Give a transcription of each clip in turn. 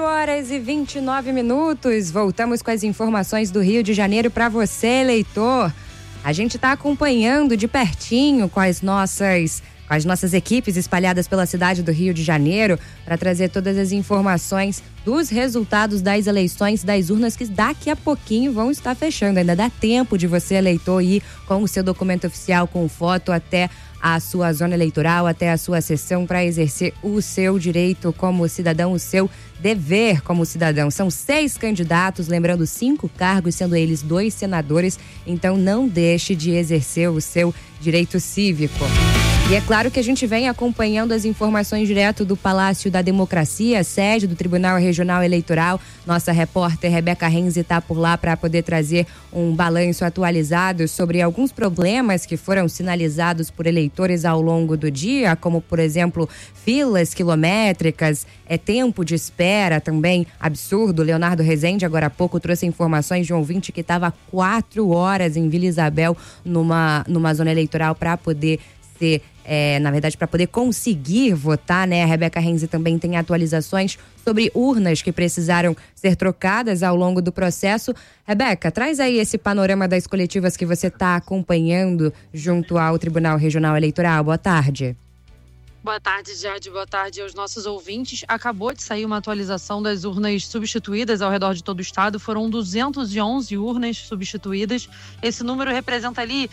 4h29. Voltamos com as informações do Rio de Janeiro para você, eleitor. A gente está acompanhando de pertinho com as nossas equipes espalhadas pela cidade do Rio de Janeiro para trazer todas as informações dos resultados das eleições das urnas que daqui a pouquinho vão estar fechando. Ainda dá tempo de você, eleitor, ir com o seu documento oficial com foto até a sua zona eleitoral, até a sua sessão para exercer o seu direito como cidadão, o seu dever como cidadão. São 6 candidatos, lembrando 5 cargos, sendo eles 2 senadores, então não deixe de exercer o seu direito cívico. E é claro que a gente vem acompanhando as informações direto do Palácio da Democracia, sede do Tribunal Regional Eleitoral. Nossa repórter Rebeca Renzi está por lá para poder trazer um balanço atualizado sobre alguns problemas que foram sinalizados por eleitores ao longo do dia, como, por exemplo, filas quilométricas, tempo de espera também absurdo. Leonardo Rezende, agora há pouco, trouxe informações de um ouvinte que estava 4 horas em Vila Isabel, numa zona eleitoral, para poder ser, na verdade, para poder conseguir votar, né? A Rebeca Renzi também tem atualizações sobre urnas que precisaram ser trocadas ao longo do processo. Rebeca, traz aí esse panorama das coletivas que você está acompanhando junto ao Tribunal Regional Eleitoral. Boa tarde. Boa tarde, Jade. Boa tarde aos nossos ouvintes. Acabou de sair uma atualização das urnas substituídas ao redor de todo o estado. Foram 211 urnas substituídas. Esse número representa ali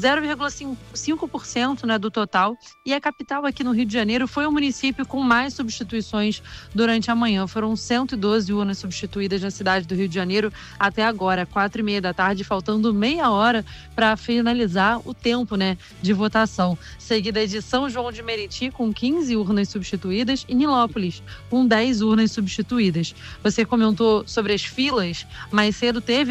0,5%, né, do total. E a capital aqui no Rio de Janeiro foi o município com mais substituições durante a manhã. Foram 112 urnas substituídas na cidade do Rio de Janeiro até agora, 4h30 da tarde, faltando meia hora para finalizar o tempo, né, de votação. Seguida de São João de Meriti, com 15 urnas substituídas, e Nilópolis, com 10 urnas substituídas. Você comentou sobre as filas. Mais cedo teve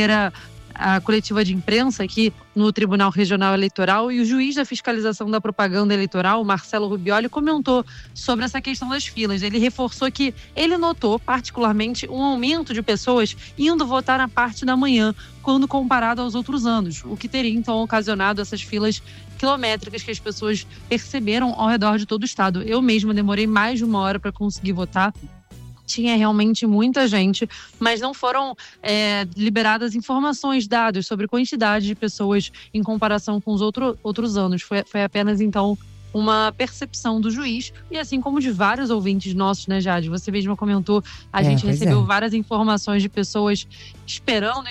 a coletiva de imprensa aqui no Tribunal Regional Eleitoral, e o juiz da fiscalização da propaganda eleitoral, Marcelo Rubioli, comentou sobre essa questão das filas. Ele reforçou que ele notou particularmente um aumento de pessoas indo votar na parte da manhã, quando comparado aos outros anos, o que teria então ocasionado essas filas quilométricas que as pessoas perceberam ao redor de todo o estado. Eu mesma demorei mais de 1 hora para conseguir votar. Tinha realmente muita gente, mas não foram liberadas informações, dados sobre quantidade de pessoas em comparação com os outros anos. Foi apenas, então, uma percepção do juiz, e assim como de vários ouvintes nossos, né, Jade? Você mesma comentou, a gente recebeu várias informações de pessoas esperando,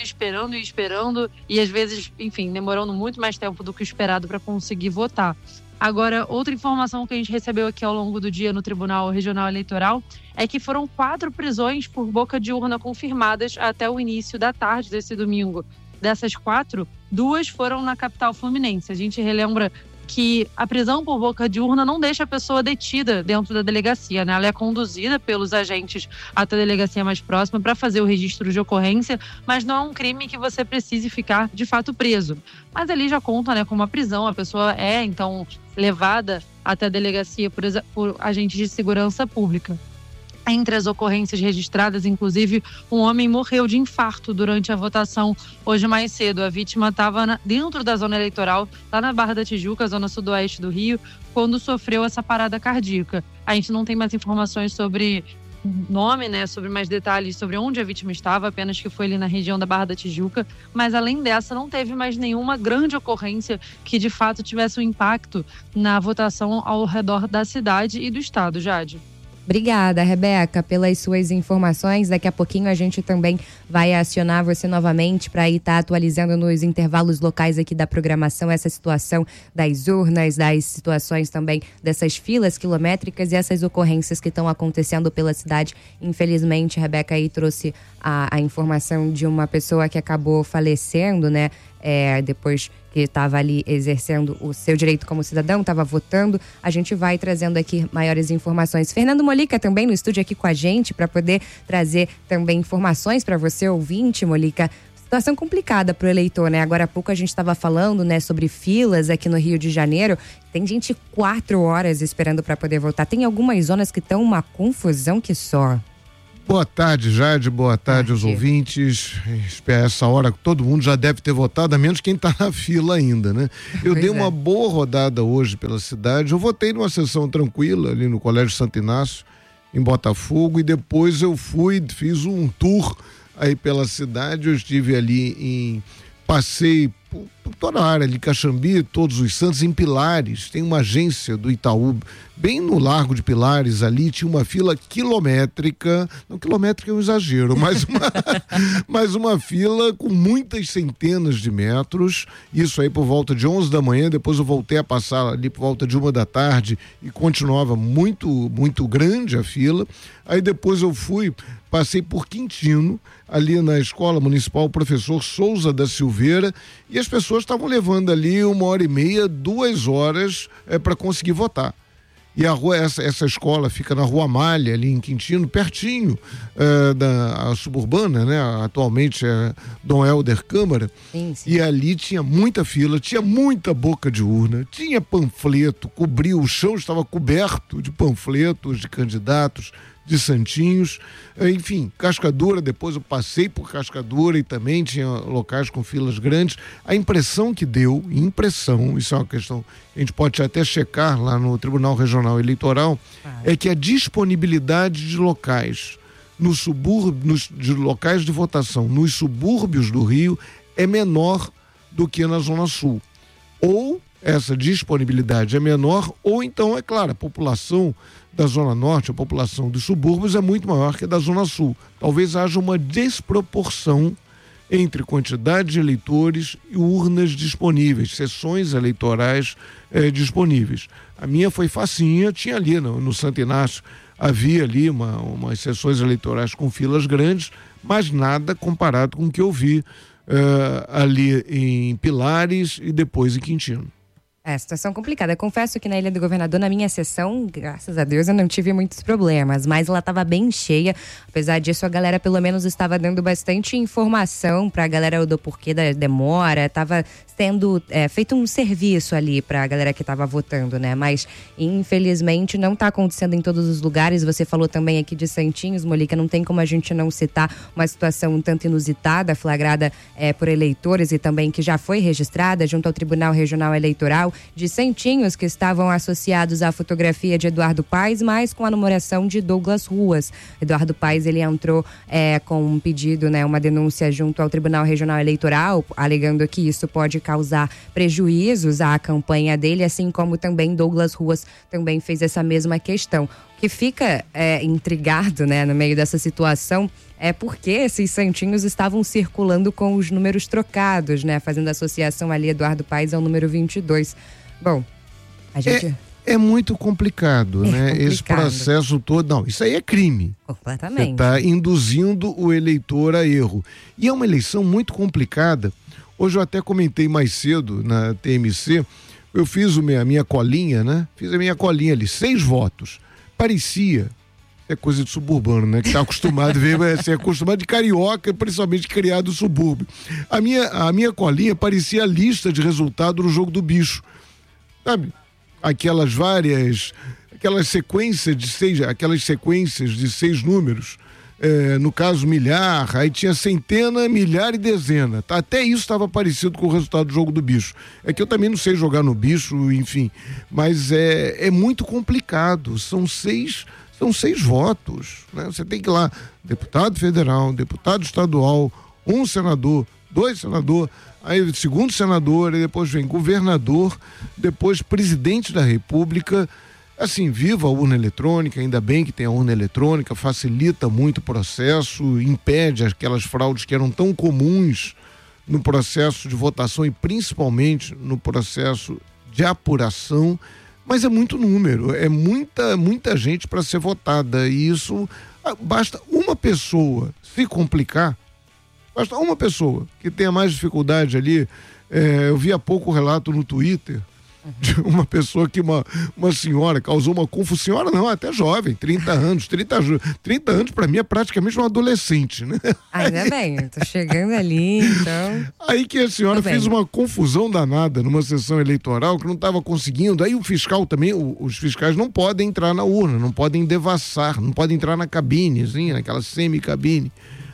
e às vezes, enfim, demorando muito mais tempo do que o esperado para conseguir votar. Agora, outra informação que a gente recebeu aqui ao longo do dia no Tribunal Regional Eleitoral é que foram 4 prisões por boca de urna confirmadas até o início da tarde desse domingo. Dessas 4, 2 foram na capital fluminense. A gente relembra que a prisão por boca de urna não deixa a pessoa detida dentro da delegacia, né? Ela é conduzida pelos agentes até a delegacia mais próxima para fazer o registro de ocorrência, mas não é um crime que você precise ficar, de fato, preso. Mas ali já conta, né, com uma prisão. A pessoa é, então, levada até a delegacia por agentes de segurança pública. Entre as ocorrências registradas, inclusive, um homem morreu de infarto durante a votação hoje mais cedo. A vítima estava dentro da zona eleitoral, lá na Barra da Tijuca, zona sudoeste do Rio, quando sofreu essa parada cardíaca. A gente não tem mais informações sobre nome, né, sobre mais detalhes sobre onde a vítima estava, apenas que foi ali na região da Barra da Tijuca. Mas, além dessa, não teve mais nenhuma grande ocorrência que, de fato, tivesse um impacto na votação ao redor da cidade e do estado, Jade. Obrigada, Rebeca, pelas suas informações. Daqui a pouquinho a gente também vai acionar você novamente para estar atualizando nos intervalos locais aqui da programação essa situação das urnas, das situações também dessas filas quilométricas e essas ocorrências que estão acontecendo pela cidade. Infelizmente, a Rebeca aí trouxe a informação de uma pessoa que acabou falecendo, né? Depois que estava ali exercendo o seu direito como cidadão, estava votando. A gente vai trazendo aqui maiores informações. Fernando Molica também no estúdio aqui com a gente para poder trazer também informações para você, ouvinte, Molica. Situação complicada para o eleitor, né? Agora há pouco a gente estava falando, né, sobre filas aqui no Rio de Janeiro. Tem gente 4 horas esperando para poder votar. Tem algumas zonas que estão uma confusão que só. Boa tarde, Jade. Boa tarde aos ouvintes. Essa hora todo mundo já deve ter votado, a menos quem está na fila ainda, né? Eu dei uma boa rodada hoje pela cidade. Eu votei numa sessão tranquila ali no Colégio Santo Inácio. em Botafogo, e depois eu fiz um tour aí pela cidade. Eu estive ali passei por toda a área de Caxambi, Todos os Santos, em Pilares. Tem uma agência do Itaú, bem no Largo de Pilares, ali tinha uma fila quilométrica. Não, quilométrica é um exagero, mas uma fila com muitas centenas de metros. Isso aí por volta de 11 da manhã. Depois eu voltei a passar ali por volta de 1 da tarde e continuava muito, muito grande a fila. Aí depois passei por Quintino, ali na Escola Municipal Professor Souza da Silveira, e as pessoas estavam levando ali 1h30, 2 horas para conseguir votar. E a rua, essa escola fica na Rua Amália, ali em Quintino, pertinho da suburbana, né? Atualmente é Dom Helder Câmara. Sim. E ali tinha muita fila, tinha muita boca de urna, tinha panfleto, o chão estava coberto de panfletos de candidatos, de santinhos, enfim, Cascadura. Depois eu passei por Cascadura e também tinha locais com filas grandes. A impressão que deu, isso é uma questão que a gente pode até checar lá no Tribunal Regional Eleitoral, é que a disponibilidade de locais de locais de votação nos subúrbios do Rio é menor do que na Zona Sul. Ou essa disponibilidade é menor, ou então, é claro, a população da Zona Norte, a população dos subúrbios é muito maior que a da Zona Sul. Talvez haja uma desproporção entre quantidade de eleitores e urnas disponíveis, sessões eleitorais disponíveis. A minha foi facinha, tinha ali no Santo Inácio, havia ali umas sessões eleitorais com filas grandes, mas nada comparado com o que eu vi ali em Pilares e depois em Quintino. Situação complicada. Confesso que na Ilha do Governador, na minha sessão, graças a Deus, eu não tive muitos problemas, mas ela estava bem cheia. Apesar disso, a galera pelo menos estava dando bastante informação para a galera do porquê da demora. Estava sendo feito um serviço ali para a galera que estava votando, né? Mas, infelizmente, não está acontecendo em todos os lugares. Você falou também aqui de Santinhos, Molica, não tem como a gente não citar uma situação um tanto inusitada, flagrada por eleitores e também que já foi registrada junto ao Tribunal Regional Eleitoral, de Santinhos, que estavam associados à fotografia de Eduardo Paes, mas com a numeração de Douglas Ruas. Eduardo Paes, ele entrou com um pedido, né, uma denúncia junto ao Tribunal Regional Eleitoral, alegando que isso pode causar prejuízos à campanha dele, assim como também Douglas Ruas também fez essa mesma questão. O que fica intrigado, né, no meio dessa situação é porque esses santinhos estavam circulando com os números trocados, né? Fazendo associação ali, Eduardo Paes ao número 22. Bom, a gente... É muito complicado, né? Complicado. Esse processo todo... Não, isso aí é crime. Completamente. Você está induzindo o eleitor a erro. E é uma eleição muito complicada. Hoje eu até comentei mais cedo na TMC, eu fiz a minha colinha, né? Fiz a minha colinha ali, 6 votos. Parecia... É coisa de suburbano, né? Que tá acostumado a ver, acostumado de carioca, principalmente criado no subúrbio. A minha colinha parecia a lista de resultado do jogo do bicho. Sabe? Aquelas sequências de 6 números. No caso, milhar, aí tinha centena, milhar e dezena. Tá? Até isso estava parecido com o resultado do jogo do bicho. É que eu também não sei jogar no bicho, enfim. Mas é muito complicado. São 6 votos, né? Você tem que ir lá, deputado federal, deputado estadual, 1 senador, 2 senadores, aí segundo senador, e depois vem governador, depois presidente da República. Assim, viva a urna eletrônica, ainda bem que tem a urna eletrônica, facilita muito o processo, impede aquelas fraudes que eram tão comuns no processo de votação e principalmente no processo de apuração. Mas é muito número, é muita gente para ser votada, e isso basta uma pessoa se complicar, basta uma pessoa que tenha mais dificuldade ali. Eu vi há pouco o relato no Twitter de uma pessoa que uma senhora causou uma confusão, senhora não, até jovem, 30 anos para mim é praticamente um adolescente, né? Ainda bem, eu tô chegando ali, então... Aí que a senhora fez uma confusão danada numa sessão eleitoral que não estava conseguindo, aí o fiscal também, os fiscais não podem entrar na urna, não podem devassar, não podem entrar na cabine, assim, naquela semi-cabine.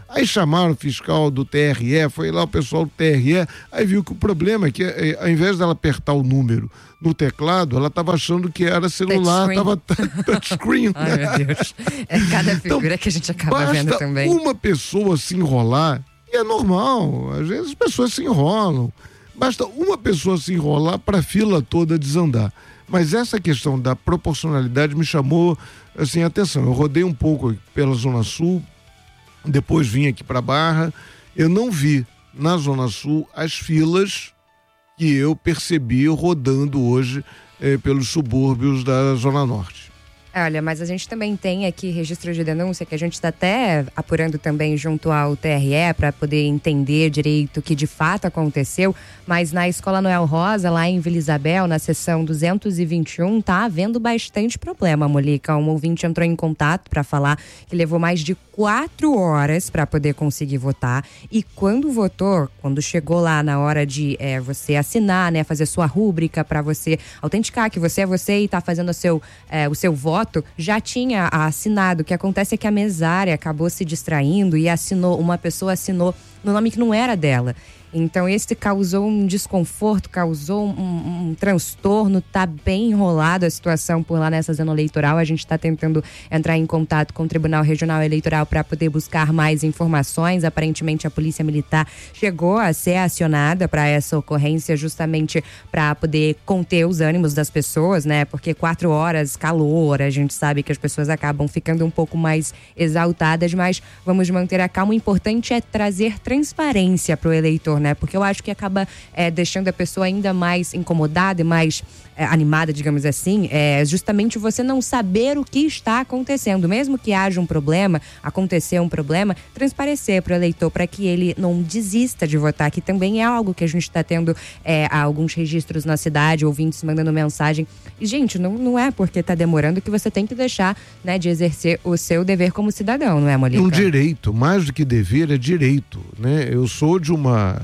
Aí chamaram o fiscal do TRE, foi lá o pessoal do TRE, aí viu que o problema é que ao invés dela apertar o número no teclado, ela estava achando que era celular, estava touchscreen. Ai, meu Deus. É cada figura então, que a gente acaba vendo também. Uma pessoa se enrolar, e é normal, às vezes as pessoas se enrolam. Basta uma pessoa se enrolar para a fila toda desandar. Mas essa questão da proporcionalidade me chamou assim, a atenção. Eu rodei um pouco pela Zona Sul, depois vim aqui para Barra. Eu não vi na Zona Sul as filas que eu percebi rodando hoje pelos subúrbios da Zona Norte. Olha, mas a gente também tem aqui registro de denúncia que a gente está até apurando também junto ao TRE para poder entender direito o que de fato aconteceu, mas na Escola Noel Rosa, lá em Vila Isabel, na seção 221, tá havendo bastante problema, Molica. Um ouvinte entrou em contato para falar que levou mais de 4 horas para poder conseguir votar, e quando votou, quando chegou lá na hora de você assinar, né, fazer sua rúbrica para você autenticar que você é você e tá fazendo o seu voto, já tinha assinado. O que acontece é que a mesária acabou se distraindo e uma pessoa assinou no nome que não era dela. Então esse causou um desconforto, causou um transtorno, tá bem enrolado a situação por lá nessa zona eleitoral. A gente está tentando entrar em contato com o Tribunal Regional Eleitoral para poder buscar mais informações. Aparentemente a Polícia Militar chegou a ser acionada para essa ocorrência, justamente para poder conter os ânimos das pessoas, né? Porque 4 horas, calor, a gente sabe que as pessoas acabam ficando um pouco mais exaltadas, mas vamos manter a calma. O importante é trazer transparência para o eleitor, né? Porque eu acho que acaba deixando a pessoa ainda mais incomodada e mais animada, digamos assim, justamente você não saber o que está acontecendo. Mesmo que haja um problema, acontecer um problema, transparecer para o eleitor, para que ele não desista de votar, que também é algo que a gente está tendo alguns registros na cidade, ouvintes mandando mensagem. E, gente, não é porque está demorando que você tem que deixar, né, de exercer o seu dever como cidadão, não é, Molica? Um direito, mais do que dever, é direito, né? Eu sou de uma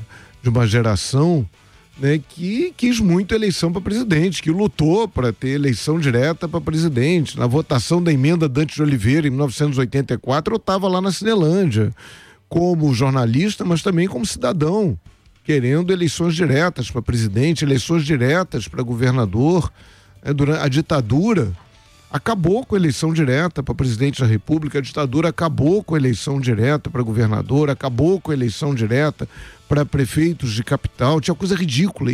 geração, né, que quis muito eleição para presidente, que lutou para ter eleição direta para presidente. Na votação da emenda Dante de Oliveira, em 1984, eu estava lá na Cinelândia, como jornalista, mas também como cidadão, querendo eleições diretas para presidente, eleições diretas para governador. Durante a ditadura, acabou com a eleição direta para presidente da República, a ditadura acabou com a eleição direta para governador, acabou com a eleição direta para prefeitos de capital. Tinha coisa ridícula,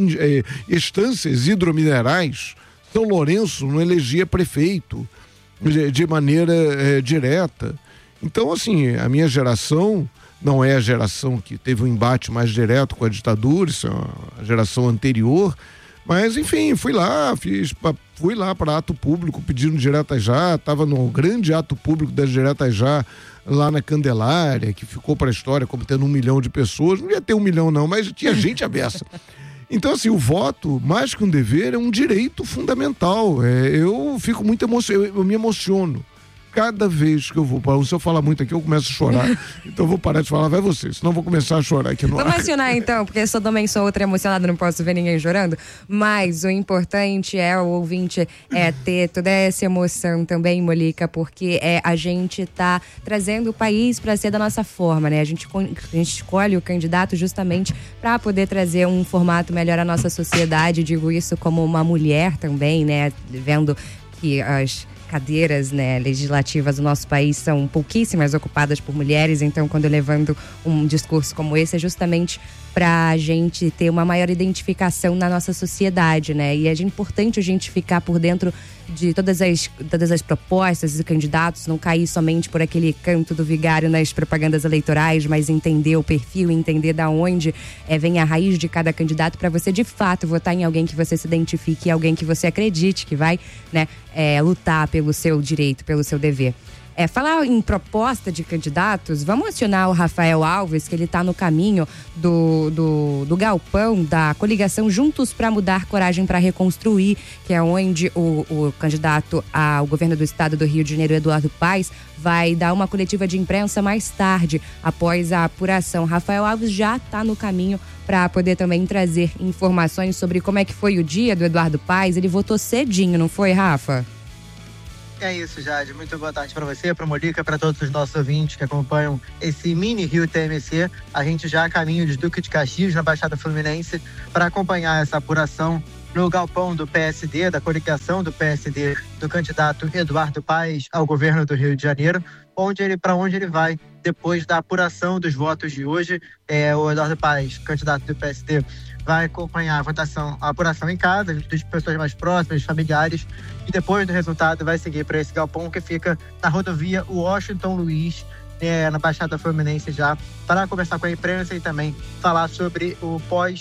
estâncias hidrominerais. São Lourenço não elegia prefeito de maneira direta. Então, assim, a minha geração não é a geração que teve um embate mais direto com a ditadura, isso é uma geração anterior. Mas, enfim, fui lá para ato público pedindo direta já, estava no grande ato público das diretas já, lá na Candelária, que ficou para a história como tendo 1 milhão de pessoas. Não ia ter 1 milhão não, mas tinha gente à beça. Então, assim, o voto, mais que um dever, é um direito fundamental. Eu fico muito emocionado, eu me emociono. Cada vez que eu vou, se eu falar muito aqui, eu começo a chorar. Então eu vou parar de falar, vai você, senão eu vou começar a chorar aqui no ar. Vamos acionar então, porque eu também sou outra emocionada, não posso ver ninguém chorando. Mas o importante é o ouvinte ter toda essa emoção também, Molica, porque a gente tá trazendo o país para ser da nossa forma, né? A gente escolhe o candidato justamente para poder trazer um formato melhor à nossa sociedade. Digo isso como uma mulher também, né? Vendo que as cadeiras, né, legislativas do nosso país são pouquíssimas ocupadas por mulheres, então quando eu levanto um discurso como esse é justamente para a gente ter uma maior identificação na nossa sociedade, né? E é importante a gente ficar por dentro de todas as propostas e candidatos, não cair somente por aquele canto do vigário nas propagandas eleitorais, mas entender o perfil, entender da onde vem a raiz de cada candidato, para você de fato votar em alguém que você se identifique, alguém que você acredite que vai, né, lutar pelo seu direito, pelo seu dever. Falar em proposta de candidatos, vamos acionar o Rafael Alves, que ele está no caminho do galpão da coligação Juntos para Mudar, Coragem para Reconstruir, que é onde o candidato ao governo do estado do Rio de Janeiro, Eduardo Paes, vai dar uma coletiva de imprensa mais tarde, após a apuração. Rafael Alves já está no caminho para poder também trazer informações sobre como é que foi o dia do Eduardo Paes. Ele votou cedinho, não foi, Rafa? É isso, Jade. Muito boa tarde para você, para o Molica, para todos os nossos ouvintes que acompanham esse mini Rio TMC. A gente já a caminho de Duque de Caxias, na Baixada Fluminense, para acompanhar essa apuração no galpão do PSD, da coligação do PSD, do candidato Eduardo Paes ao governo do Rio de Janeiro, para onde ele vai depois da apuração dos votos de hoje. O Eduardo Paes, candidato do PSD, vai acompanhar a apuração em casa, das pessoas mais próximas, familiares, e depois do resultado vai seguir para esse galpão que fica na rodovia Washington Luiz, na Baixada Fluminense, já para conversar com a imprensa e também falar sobre o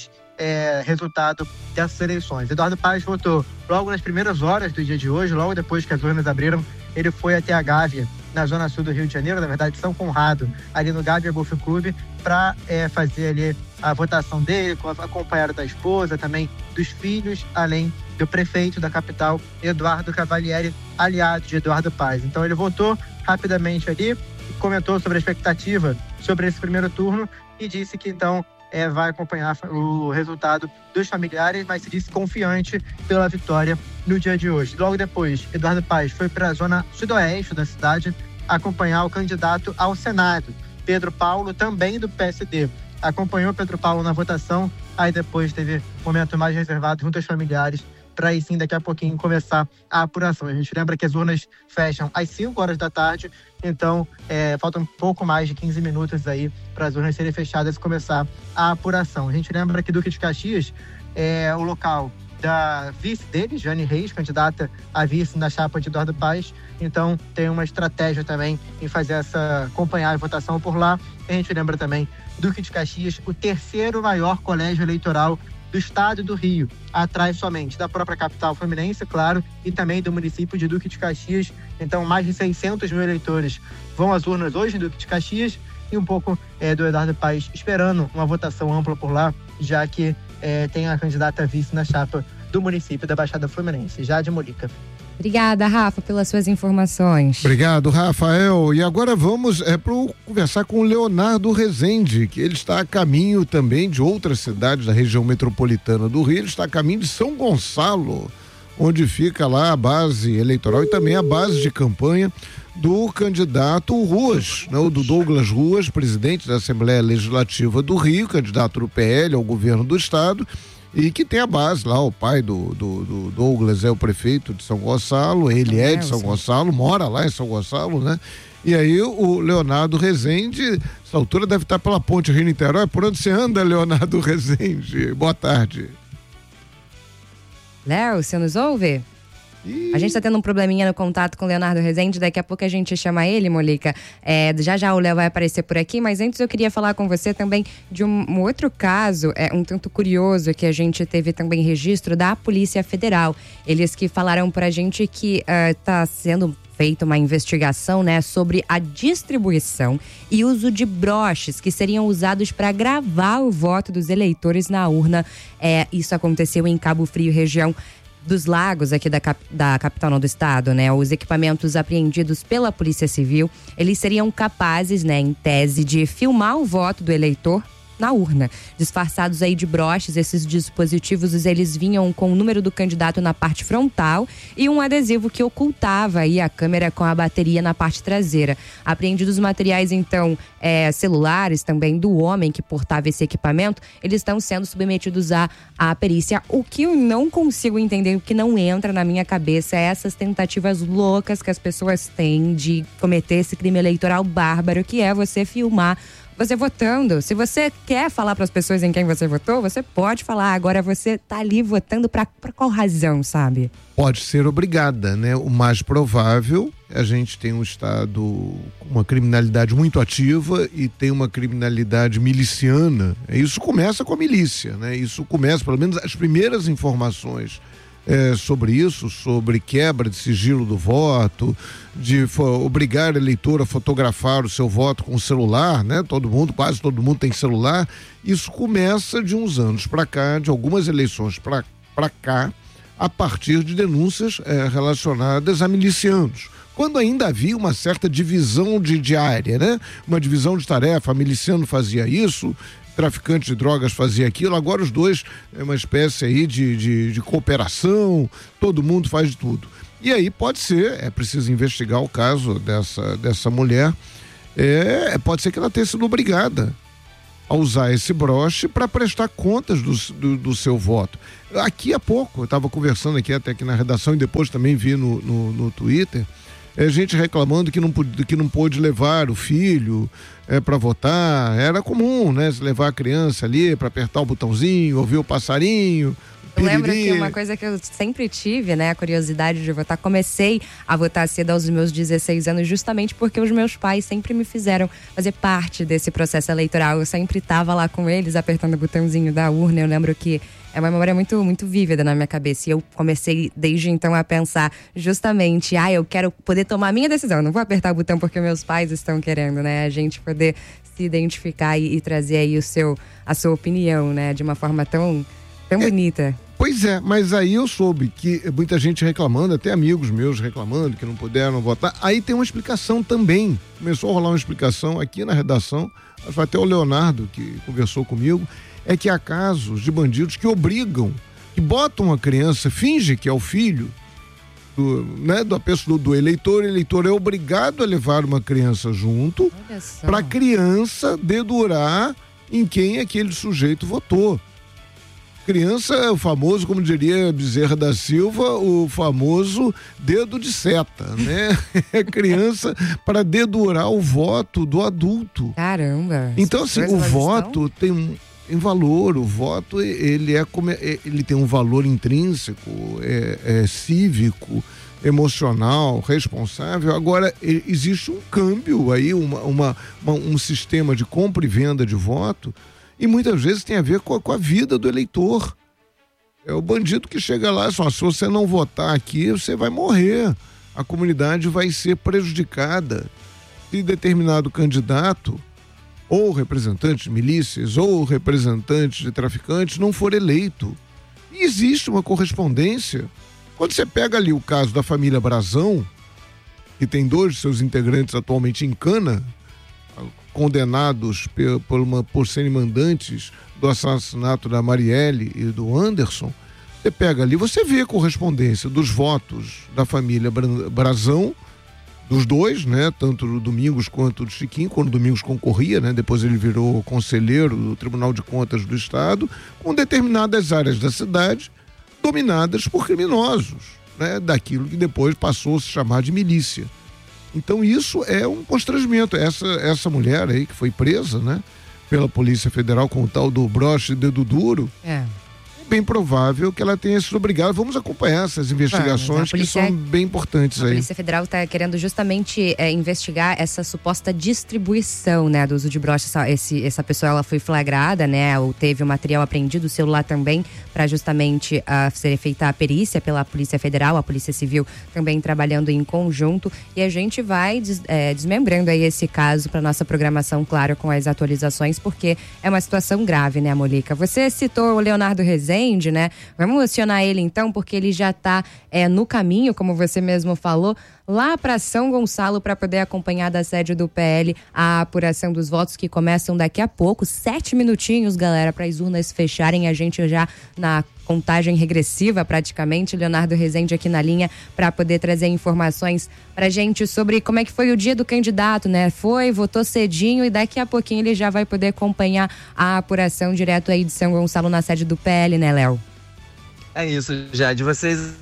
resultado dessas eleições. Eduardo Paes votou logo nas primeiras horas do dia de hoje, logo depois que as urnas abriram. Ele foi até a Gávea, na zona sul do Rio de Janeiro, na verdade São Conrado, ali no Gávea Golf Club, para fazer ali a votação dele, acompanhado da esposa, também dos filhos, além do prefeito da capital, Eduardo Cavalieri, aliado de Eduardo Paes. Então ele votou rapidamente ali, comentou sobre a expectativa sobre esse primeiro turno e disse que então vai acompanhar o resultado dos familiares, mas se disse confiante pela vitória no dia de hoje. Logo depois, Eduardo Paes foi para a zona sudoeste da cidade acompanhar o candidato ao Senado, Pedro Paulo, também do PSD. Acompanhou Pedro Paulo na votação, aí depois teve um momento mais reservado junto aos familiares, para aí sim, daqui a pouquinho, começar a apuração. A gente lembra que as urnas fecham às 5 horas da tarde, então faltam um pouco mais de 15 minutos aí para as urnas serem fechadas e começar a apuração. A gente lembra que Duque de Caxias é o local da vice dele, Jane Reis, candidata a vice na chapa de Eduardo Paes, então tem uma estratégia também em acompanhar a votação por lá. A gente lembra também Duque de Caxias, o terceiro maior colégio eleitoral do estado do Rio, atrás somente da própria capital fluminense, claro, e também do município de Duque de Caxias. Então, mais de 600 mil eleitores vão às urnas hoje em Duque de Caxias e um pouco do Eduardo Paes esperando uma votação ampla por lá, já que tem a candidata a vice na chapa do município da Baixada Fluminense. Jade Molica. Obrigada, Rafa, pelas suas informações. Obrigado, Rafael. E agora vamos conversar com o Leonardo Rezende, que ele está a caminho também de outras cidades da região metropolitana do Rio. Ele está a caminho de São Gonçalo, onde fica lá a base eleitoral e também a base de campanha do candidato Ruas, né, o do Douglas Ruas, presidente da Assembleia Legislativa do Rio, candidato do PL ao governo do estado, e que tem a base lá, o pai do Douglas é o prefeito de São Gonçalo, ele é de São Gonçalo, mora lá em São Gonçalo, né? E aí o Leonardo Rezende, essa altura deve estar pela ponte Rio-Niterói. Por onde você anda, Leonardo Rezende? Boa tarde. Léo, você nos ouve? A gente tá tendo um probleminha no contato com o Leonardo Rezende, daqui a pouco a gente chama ele, Molica. Já o Léo vai aparecer por aqui, mas antes eu queria falar com você também de um outro caso, um tanto curioso, que a gente teve também registro da Polícia Federal. Eles que falaram pra gente que tá sendo feita uma investigação, né, sobre a distribuição e uso de broches que seriam usados para gravar o voto dos eleitores na urna. Isso aconteceu em Cabo Frio, região dos Lagos, aqui da capital do estado, né? Os equipamentos apreendidos pela Polícia Civil, eles seriam capazes, né, em tese, de filmar o voto do eleitor na urna. Disfarçados aí de broches, esses dispositivos, eles vinham com o número do candidato na parte frontal e um adesivo que ocultava aí a câmera com a bateria na parte traseira. Apreendidos materiais, então, celulares também do homem que portava esse equipamento, eles estão sendo submetidos à perícia. O que eu não consigo entender, o que não entra na minha cabeça, é essas tentativas loucas que as pessoas têm de cometer esse crime eleitoral bárbaro, que é você filmar você votando. Se você quer falar para as pessoas em quem você votou, você pode falar. Agora você tá ali votando para qual razão, sabe? Pode ser obrigada, né? O mais provável, a gente tem um estado com uma criminalidade muito ativa e tem uma criminalidade miliciana. Isso começa com a milícia, né? Isso começa, pelo menos as primeiras informações sobre isso, sobre quebra de sigilo do voto, de obrigar o eleitor a fotografar o seu voto com o celular, né? Quase todo mundo tem celular. Isso começa de uns anos para cá, de algumas eleições para cá, a partir de denúncias relacionadas a milicianos. Quando ainda havia uma certa divisão de área, né? Uma divisão de tarefa, a miliciano fazia isso, traficante de drogas fazia aquilo, agora os dois é uma espécie aí de cooperação, todo mundo faz de tudo. E aí pode ser, é preciso investigar o caso dessa mulher, pode ser que ela tenha sido obrigada a usar esse broche para prestar contas do seu voto. Aqui há pouco, eu estava conversando até aqui na redação e depois também vi no Twitter, gente reclamando que não pôde levar o filho para votar. Era comum, né? Levar a criança ali para apertar o botãozinho, ouvir o passarinho. Eu lembro que uma coisa que eu sempre tive, né, a curiosidade de votar, comecei a votar cedo aos meus 16 anos justamente porque os meus pais sempre me fizeram fazer parte desse processo eleitoral. Eu sempre estava lá com eles, apertando o botãozinho da urna. Eu lembro que é uma memória muito, muito vívida na minha cabeça. E eu comecei desde então a pensar justamente, eu quero poder tomar a minha decisão. Eu não vou apertar o botão porque meus pais estão querendo, né? A gente poder se identificar e trazer aí a sua opinião, né? De uma forma tão bonita. Pois é, mas aí eu soube que muita gente reclamando, até amigos meus reclamando que não puderam votar. Aí tem uma explicação também. Começou a rolar uma explicação aqui na redação, foi até o Leonardo que conversou comigo, é que há casos de bandidos que obrigam, que botam a criança, finge que é o filho do eleitor. O eleitor é obrigado a levar uma criança junto para a criança dedurar em quem aquele sujeito votou. Criança, o famoso, como diria Bezerra da Silva, o famoso dedo de seta, né? É criança para dedurar o voto do adulto. Caramba! Então, assim, o voto tem valor, o voto ele tem um valor intrínseco, cívico, emocional, responsável. Agora, existe um câmbio aí, um sistema de compra e venda de voto. E muitas vezes tem a ver com a vida do eleitor. É o bandido que chega lá e fala, se você não votar aqui, você vai morrer. A comunidade vai ser prejudicada. Se determinado candidato, ou representante de milícias, ou representante de traficantes, não for eleito. E existe uma correspondência. Quando você pega ali o caso da família Brazão, que tem 2 de seus integrantes atualmente em cana, condenados por serem mandantes do assassinato da Marielle e do Anderson, você pega ali, você vê a correspondência dos votos da família Brazão, dos 2, né, tanto do Domingos quanto do Chiquinho, quando o Domingos concorria, né, depois ele virou conselheiro do Tribunal de Contas do Estado, com determinadas áreas da cidade dominadas por criminosos, né, daquilo que depois passou a se chamar de milícia. Então isso é um constrangimento. Essa mulher aí que foi presa, né, pela Polícia Federal com o tal do broche dedo duro, é bem provável que ela tenha sido obrigada. Vamos acompanhar essas investigações que são bem importantes aí. A Polícia Federal está querendo justamente investigar essa suposta distribuição, né, do uso de broche. Essa pessoa, ela foi flagrada, né, ou teve o material apreendido, o celular também, para justamente ser feita a perícia pela Polícia Federal, a Polícia Civil também trabalhando em conjunto, e a gente vai desmembrando aí esse caso para nossa programação, claro, com as atualizações, porque é uma situação grave, né, Molica? Você citou o Leonardo Rezende, né? Vamos acionar ele então, porque ele já está no caminho, como você mesmo falou, lá para São Gonçalo, para poder acompanhar da sede do PL a apuração dos votos, que começam daqui a pouco. 7 minutinhos, galera, para as urnas fecharem. A gente já na contagem regressiva, praticamente. Leonardo Rezende aqui na linha para poder trazer informações pra gente sobre como é que foi o dia do candidato, né? Votou cedinho e daqui a pouquinho ele já vai poder acompanhar a apuração direto aí de São Gonçalo na sede do PL, né, Léo? É isso, Jade. Vocês...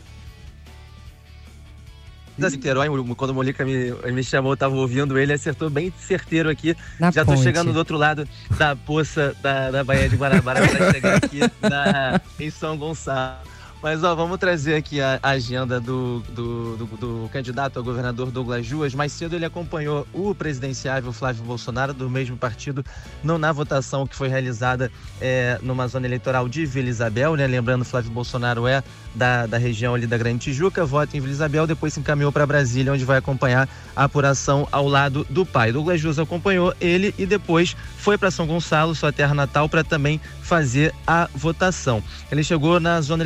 Quando o Molica me chamou, eu tava ouvindo ele, acertou bem certeiro aqui. Já tô chegando do outro lado da poça da Baía de Guanabara para chegar aqui em São Gonçalo. Mas vamos trazer aqui a agenda do candidato a governador Douglas Ruas. Mais cedo ele acompanhou o presidenciável Flávio Bolsonaro, do mesmo partido, na votação que foi realizada numa zona eleitoral de Vila Isabel, né? Lembrando, Flávio Bolsonaro é da região ali da Grande Tijuca, vota em Vila Isabel, depois se encaminhou para Brasília, onde vai acompanhar a apuração ao lado do pai. Douglas Ruas acompanhou ele e depois foi para São Gonçalo, sua terra natal, para também fazer a votação. Ele chegou na zona eleitoral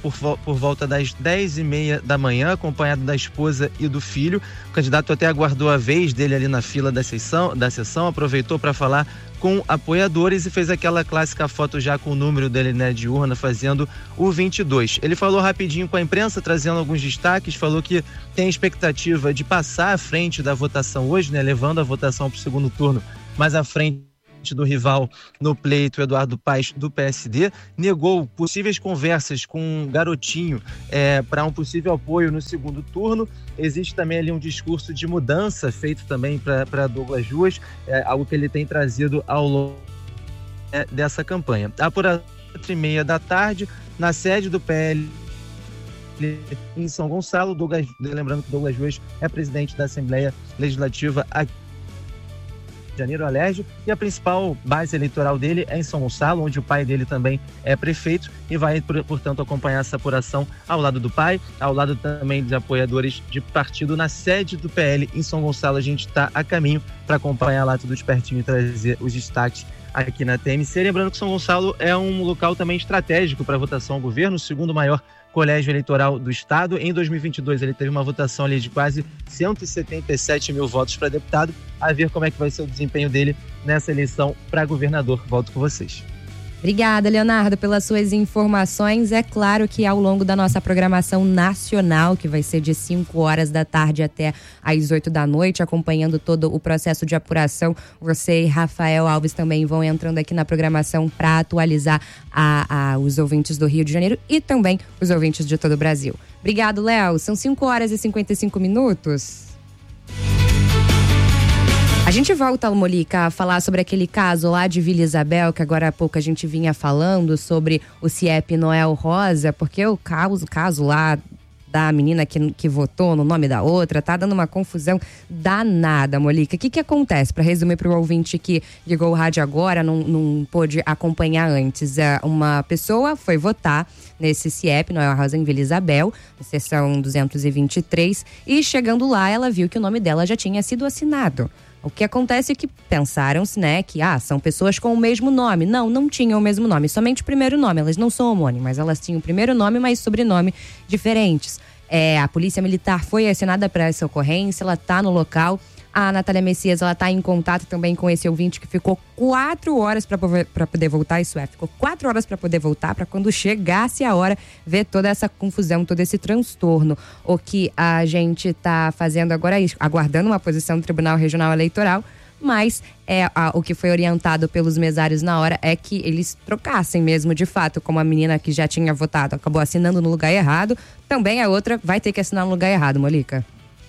por volta das 10h30 da manhã, acompanhado da esposa e do filho. O candidato até aguardou a vez dele ali na fila da sessão, aproveitou para falar com apoiadores e fez aquela clássica foto já com o número dele, né, de urna, fazendo o 22. Ele falou rapidinho com a imprensa, trazendo alguns destaques, falou que tem expectativa de passar à frente da votação hoje, né, levando a votação para o segundo turno, mas à frente do rival no pleito, Eduardo Paes, do PSD, negou possíveis conversas com um garotinho para um possível apoio no segundo turno. Existe também ali um discurso de mudança feito também para Douglas Ruas, algo que ele tem trazido ao longo dessa campanha. Por 4h30 da tarde, na sede do PL em São Gonçalo, lembrando que Douglas Ruas é presidente da Assembleia Legislativa aqui de Janeiro, Alerj, e a principal base eleitoral dele é em São Gonçalo, onde o pai dele também é prefeito, e vai, portanto, acompanhar essa apuração ao lado do pai, ao lado também de apoiadores de partido na sede do PL em São Gonçalo. A gente está a caminho para acompanhar lá tudo de pertinho e trazer os destaques aqui na TMC. Lembrando que São Gonçalo é um local também estratégico para a votação ao governo, o segundo maior colégio eleitoral do estado. Em 2022 ele teve uma votação ali de quase 177 mil votos para deputado. A ver como é que vai ser o desempenho dele nessa eleição para governador. Volto com vocês. Obrigada, Leonardo, pelas suas informações. É claro que ao longo da nossa programação nacional, que vai ser de 5 horas da tarde até às 8 da noite, acompanhando todo o processo de apuração, você e Rafael Alves também vão entrando aqui na programação para atualizar os ouvintes do Rio de Janeiro e também os ouvintes de todo o Brasil. Obrigado, Léo. São 5 horas e 55 minutos. A gente volta, Molica, a falar sobre aquele caso lá de Vila Isabel, que agora há pouco a gente vinha falando sobre o CIEP Noel Rosa, porque o caso lá da menina que votou no nome da outra, tá dando uma confusão danada, Molica. O que acontece? Para resumir para o ouvinte que ligou o rádio agora, não pôde acompanhar antes. Uma pessoa foi votar nesse CIEP Noel Rosa em Vila Isabel, na seção 223, e chegando lá ela viu que o nome dela já tinha sido assinado. O que acontece é que pensaram-se, né, que são pessoas com o mesmo nome. Não tinham o mesmo nome, somente o primeiro nome. Elas não são homônimas, elas tinham o primeiro nome, mas sobrenome diferentes. A Polícia Militar foi acionada para essa ocorrência, ela está no local. A Natália Messias, ela está em contato também com esse ouvinte que ficou 4 horas para poder voltar, ficou 4 horas para poder voltar, para quando chegasse a hora, ver toda essa confusão, todo esse transtorno. O que a gente está fazendo agora é aguardando uma posição do Tribunal Regional Eleitoral, mas o que foi orientado pelos mesários na hora é que eles trocassem mesmo, de fato, como a menina que já tinha votado acabou assinando no lugar errado, também a outra vai ter que assinar no lugar errado, Molica.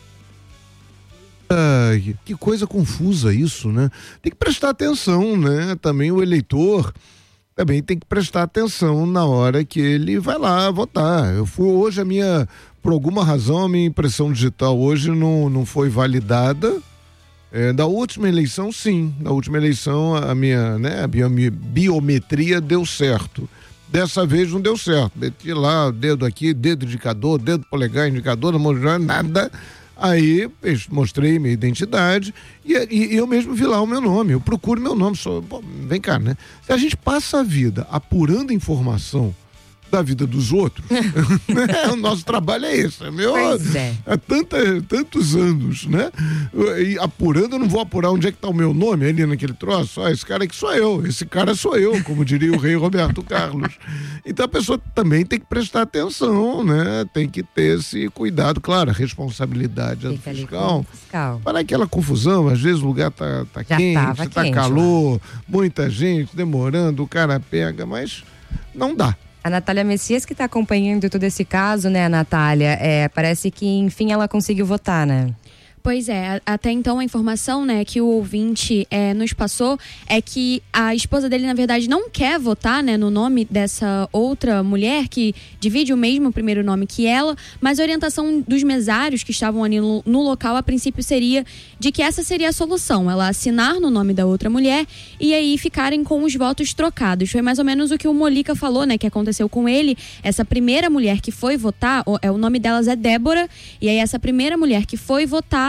Que coisa confusa isso, né? Tem que prestar atenção, né? Também o eleitor também tem que prestar atenção na hora que ele vai lá votar. Eu fui hoje, por alguma razão, a minha impressão digital hoje não foi validada. Da última eleição, sim. Da última eleição, a minha biometria deu certo. Dessa vez não deu certo. Meti lá o dedo aqui, dedo indicador, dedo polegar, indicador, não mostrou nada. Aí mostrei minha identidade e eu mesmo vi lá o meu nome. Eu procuro meu nome. Vem cá, né? Se a gente passa a vida apurando informação da vida dos outros, o nosso trabalho é esse, Pois é. Há tantos anos, né? E apurando, eu não vou apurar onde é que tá o meu nome ali naquele troço. Esse cara aqui sou eu, esse cara sou eu, como diria o rei Roberto Carlos. Então a pessoa também tem que prestar atenção, né? Tem que ter esse cuidado, claro, a responsabilidade do fiscal. Para aquela confusão, às vezes o lugar tá quente, tá calor, muita gente demorando, o cara pega, mas não dá. A Natália Messias que está acompanhando todo esse caso, né, Natália? Parece que, enfim, ela conseguiu votar, né? Pois é, até então a informação, né, que o ouvinte nos passou é que a esposa dele, na verdade, não quer votar, né, no nome dessa outra mulher que divide o mesmo primeiro nome que ela, mas a orientação dos mesários que estavam ali no local, a princípio, seria de que essa seria a solução, ela assinar no nome da outra mulher e aí ficarem com os votos trocados. Foi mais ou menos o que o Molica falou, né, que aconteceu com ele. Essa primeira mulher que foi votar, o nome delas é Débora, e aí essa primeira mulher que foi votar,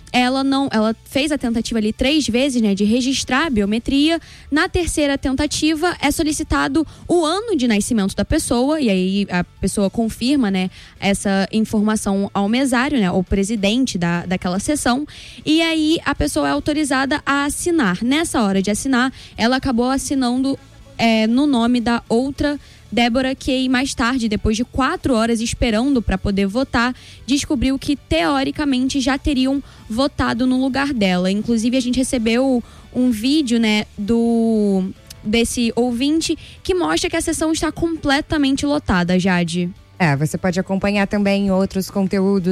ela fez a tentativa ali 3 vezes, né, de registrar a biometria. Na terceira tentativa é solicitado o ano de nascimento da pessoa, e aí a pessoa confirma, né, essa informação ao mesário, né, ao presidente daquela sessão, e aí a pessoa é autorizada a assinar. Nessa hora de assinar, ela acabou assinando no nome da outra Débora, que aí mais tarde, depois de 4 horas esperando para poder votar, descobriu que teoricamente já teriam votado no lugar dela. Inclusive a gente recebeu um vídeo, né, desse ouvinte que mostra que a sessão está completamente lotada, Jade. Você pode acompanhar também outros conteúdos